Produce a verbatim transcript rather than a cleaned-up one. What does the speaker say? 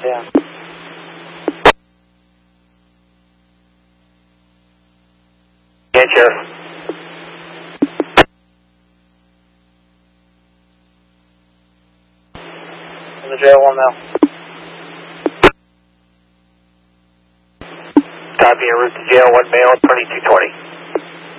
down. Yeah, Sheriff. In the jail, one mile. Copy, en route to jail, one male, twenty-two twenty.